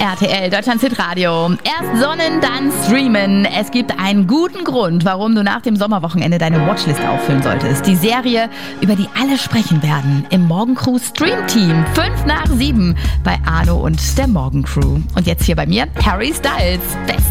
RTL, Deutschlands Hitradio. Erst sonnen, dann streamen. Es gibt einen guten Grund, warum du nach dem Sommerwochenende deine Watchlist auffüllen solltest. Die Serie, über die alle sprechen werden, im Morgencrew Stream Team. 5 nach 7 bei Arno und der Morgencrew. Und jetzt hier bei mir, Harry Styles. Besten